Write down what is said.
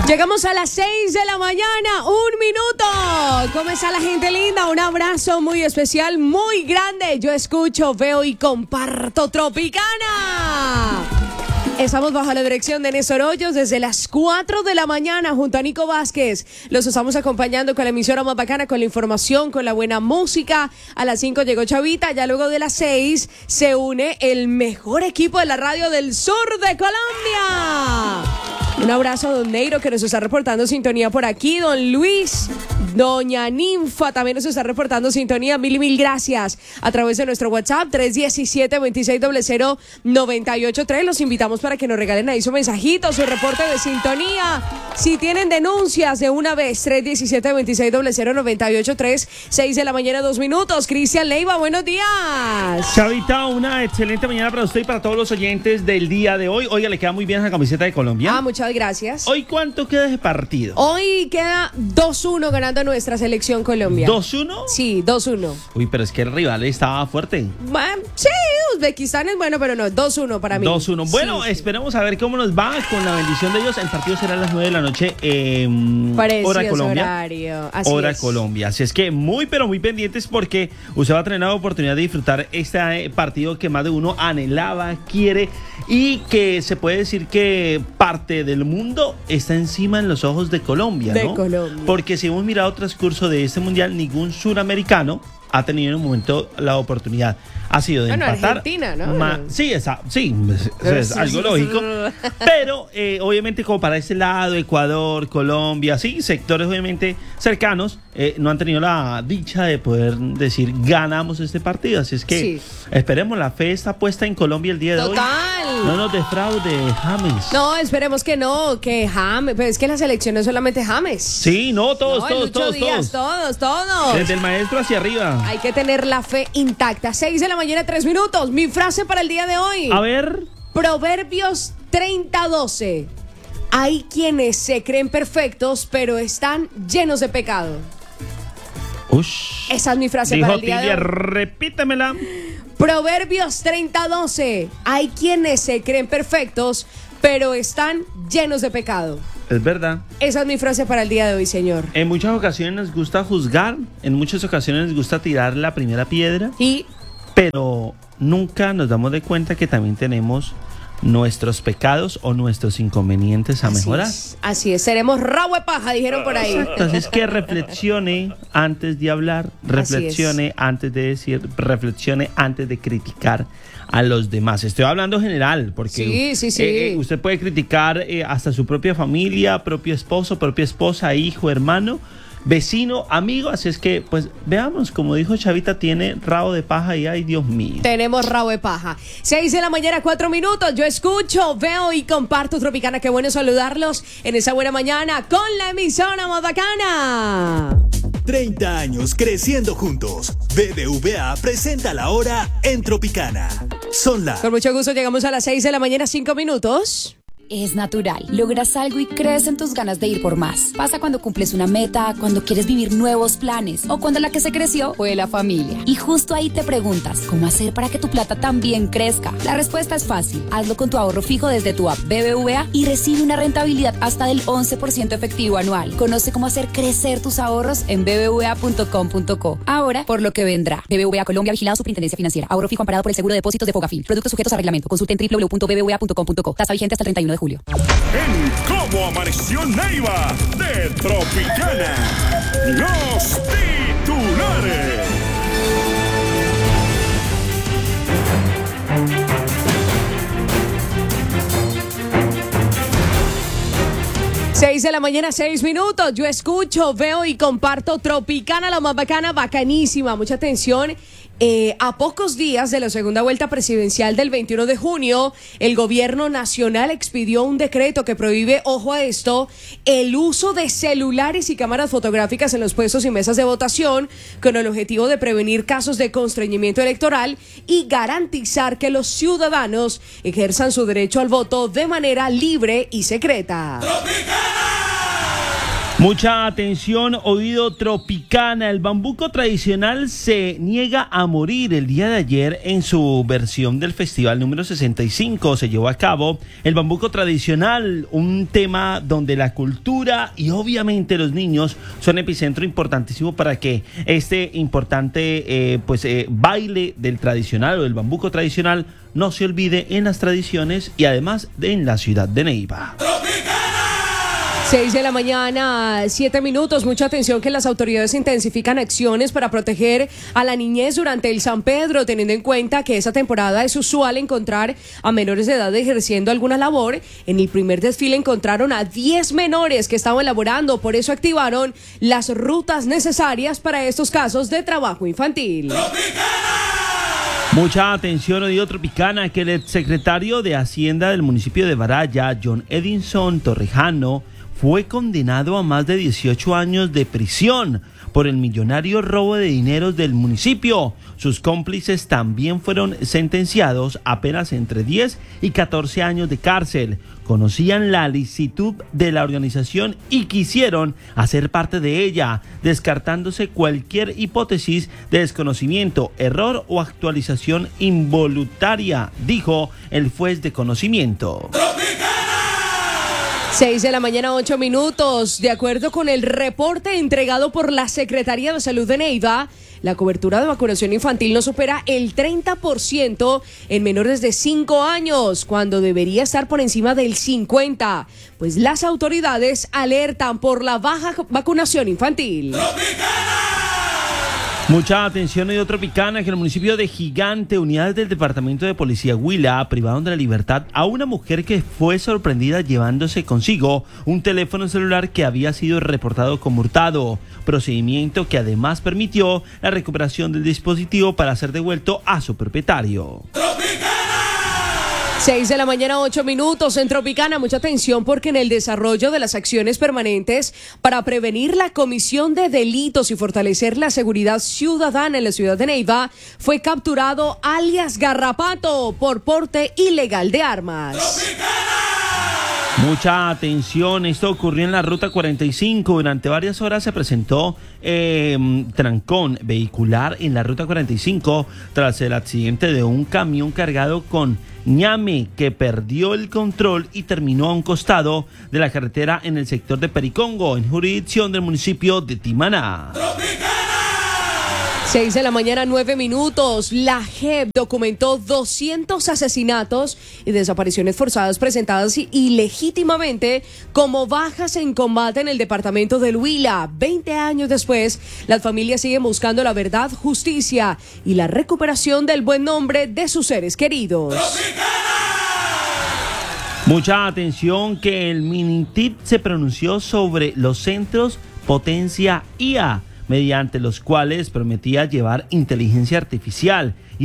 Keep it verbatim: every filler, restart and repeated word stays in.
Llegamos a las seis de la mañana, un minuto. ¿Cómo está la gente linda? Un abrazo muy especial, muy grande. Yo escucho, veo y comparto Tropicana. Estamos bajo la dirección de Néstor Hoyos desde las cuatro de la mañana junto a Nico Vázquez. Los estamos acompañando con la emisora más bacana, con la información, con la buena música. A las cinco llegó Chavita, ya luego de las seis se une el mejor equipo de la radio del sur de Colombia. Un abrazo a don Neiro, que nos está reportando sintonía por aquí, don Luis, doña Ninfa también nos está reportando sintonía. Mil y mil gracias a través de nuestro WhatsApp tres uno siete, dos seis cero cero, nueve ocho tres. Los invitamos para que nos regalen ahí su mensajito, su reporte de sintonía. Si tienen denuncias, de una vez, tres uno siete, dos seis cero cero, nueve ocho tres, seis de la mañana, dos minutos. Cristian Leiva, buenos días. Chavita, una excelente mañana para usted y para todos los oyentes del día de hoy. Oiga, le queda muy bien esa camiseta de Colombia. Ah, muchas gracias. ¿Hoy cuánto queda ese partido? Hoy queda dos uno ganando nuestra selección Colombia. ¿dos uno? Sí, dos uno. Uy, pero es que el rival estaba fuerte. Bueno, sí, Uzbekistán es bueno, pero no, dos uno para mí. dos uno. Bueno, sí, esperemos a ver cómo nos va con la bendición de Dios. El partido será a las nueve de la noche, eh, hora Colombia. Horario. Así hora es. Colombia. Así es que muy, pero muy pendientes porque usted va a tener la oportunidad de disfrutar este partido que más de uno anhelaba, quiere y que se puede decir que parte del mundo está encima en los ojos de Colombia, de ¿no? Colombia. Porque si hemos mirado el transcurso de este mundial, ningún suramericano ha tenido en un momento la oportunidad. Ha sido de bueno, empatar. Argentina, ¿no? Ma- sí, esa, sí, es, es algo lógico. Pero eh, obviamente como para ese lado, Ecuador, Colombia, sí, sectores obviamente cercanos, eh, no han tenido la dicha de poder decir ganamos este partido. Así es que sí, esperemos, la fe está puesta en Colombia el día de total. hoy. No nos defraude James. No, esperemos que no, que James, pero es que la selección no es solamente James. Sí, no, todos, no, todos, todos, Díaz, todos. todos, todos. Desde el maestro hacia arriba. Hay que tener la fe intacta. seis de la mañana, tres minutos. Mi frase para el día de hoy. A ver. Proverbios treinta doce. Hay quienes se creen perfectos, pero están llenos de pecado. Ush. Esa es mi frase Dijo para el día Tilia, de hoy. repítemela. Proverbios treinta doce. Hay quienes se creen perfectos, pero están llenos de pecado. Es verdad. Esa es mi frase para el día de hoy, señor. En muchas ocasiones nos gusta juzgar, en muchas ocasiones nos gusta tirar la primera piedra, Y pero nunca nos damos de cuenta que también tenemos nuestros pecados o nuestros inconvenientes a así mejorar. es, así es, seremos rabo de paja, dijeron por ahí. Exacto, así es que reflexione antes de hablar, reflexione antes de decir, reflexione antes de criticar a los demás. Estoy hablando general, porque Sí, sí, sí. eh, eh, usted puede criticar eh, hasta su propia familia, propio esposo, propia esposa, hijo, hermano, vecino, amigo. Así es que, pues, veamos, como dijo Chavita, tiene rabo de paja y ay, Dios mío. Tenemos rabo de paja. seis de la mañana, cuatro minutos. Yo escucho, veo y comparto Tropicana. Qué bueno saludarlos en esa buena mañana con la emisora más bacana. treinta años creciendo juntos. B B V A presenta la hora en Tropicana. Son las... Con mucho gusto llegamos a las seis de la mañana, cinco minutos. Es natural. Logras algo y crees en tus ganas de ir por más. Pasa cuando cumples una meta, cuando quieres vivir nuevos planes o cuando la que se creció fue la familia. Y justo ahí te preguntas, ¿cómo hacer para que tu plata también crezca? La respuesta es fácil. Hazlo con tu ahorro fijo desde tu app B B V A y recibe una rentabilidad hasta del once por ciento efectivo anual. Conoce cómo hacer crecer tus ahorros en b b v a punto com punto co. Ahora, por lo que vendrá. B B V A Colombia, vigilado Superintendencia Financiera. Ahorro fijo amparado por el Seguro de Depósitos de Fogafín. Productos sujetos a reglamento. Consulte en w w w punto b b v a punto com punto co. Tasa vigente hasta el treinta y uno de julio. En Cómo Amaneció Neiva de Tropicana. Los titulares. seis de la mañana, seis minutos. Yo escucho, veo y comparto Tropicana, la más bacana, bacanísima. Mucha atención. Eh, a pocos días de la segunda vuelta presidencial del veintiuno de junio, el gobierno nacional expidió un decreto que prohíbe, ojo a esto, el uso de celulares y cámaras fotográficas en los puestos y mesas de votación, con el objetivo de prevenir casos de constreñimiento electoral y garantizar que los ciudadanos ejerzan su derecho al voto de manera libre y secreta. Mucha atención, oído Tropicana. El bambuco tradicional se niega a morir. El día de ayer, en su versión del festival número sesenta y cinco, se llevó a cabo el bambuco tradicional, un tema donde la cultura y obviamente los niños son epicentro importantísimo para que este importante eh, pues eh, baile del tradicional o del bambuco tradicional no se olvide en las tradiciones y además en la ciudad de Neiva. seis de la mañana, siete minutos. Mucha atención que las autoridades intensifican acciones para proteger a la niñez durante el San Pedro, teniendo en cuenta que esa temporada es usual encontrar a menores de edad ejerciendo alguna labor. En el primer desfile encontraron a diez menores que estaban laborando, por eso activaron las rutas necesarias para estos casos de trabajo infantil. Mucha atención, oído Tropicana, que el exsecretario de Hacienda del municipio de Baraya, John Edinson Torrejano, fue condenado a más de dieciocho años de prisión por el millonario robo de dineros del municipio. Sus cómplices también fueron sentenciados apenas entre diez y catorce años de cárcel. Conocían la licitud de la organización y quisieron hacer parte de ella, descartándose cualquier hipótesis de desconocimiento, error o actualización involuntaria, dijo el juez de conocimiento. seis de la mañana, ocho minutos. De acuerdo con el reporte entregado por la Secretaría de Salud de Neiva, la cobertura de vacunación infantil no supera el treinta por ciento en menores de cinco años, cuando debería estar por encima del cincuenta por ciento, pues las autoridades alertan por la baja vacunación infantil. Mucha atención, oído Tropicana, que en el municipio de Gigante, unidades del departamento de policía Huila privaron de la libertad a una mujer que fue sorprendida llevándose consigo un teléfono celular que había sido reportado como hurtado, procedimiento que además permitió la recuperación del dispositivo para ser devuelto a su propietario. seis de la mañana, ocho minutos en Tropicana. Mucha atención porque en el desarrollo de las acciones permanentes para prevenir la comisión de delitos y fortalecer la seguridad ciudadana en la ciudad de Neiva, fue capturado alias Garrapato por porte ilegal de armas. Mucha atención, esto ocurrió en la ruta cuarenta y cinco. Durante varias horas se presentó eh, trancón vehicular en la ruta cuarenta y cinco tras el accidente de un camión cargado con ñame que perdió el control y terminó a un costado de la carretera en el sector de Pericongo, en jurisdicción del municipio de Timaná. seis de la mañana, nueve minutos. La J E P documentó doscientos asesinatos y desapariciones forzadas presentadas ilegítimamente como bajas en combate en el departamento del Huila. veinte años después, las familias siguen buscando la verdad, justicia y la recuperación del buen nombre de sus seres queridos. Mucha atención que el Minitip se pronunció sobre los centros Potencia I A, mediante los cuales prometía llevar inteligencia artificial